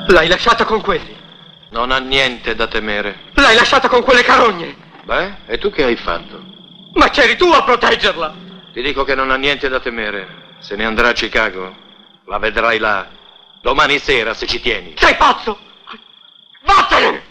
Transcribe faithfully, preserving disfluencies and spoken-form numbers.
L'hai lasciata con quelli? Non ha niente da temere. L'hai lasciata con quelle carogne? Beh, e tu che hai fatto? Ma c'eri tu a proteggerla! Ti dico che non ha niente da temere. Se ne andrà a Chicago. La vedrai là. Domani sera, se ci tieni. Sei pazzo! Vattene!